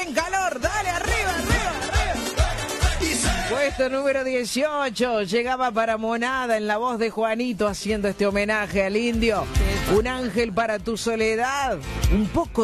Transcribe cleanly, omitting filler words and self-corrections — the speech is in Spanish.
en calor. Dale, arriba, arriba, arriba. Puesto número 18. Llegaba para Monada en la voz de Juanito haciendo este homenaje al indio. Un ángel para tu soledad. Un poco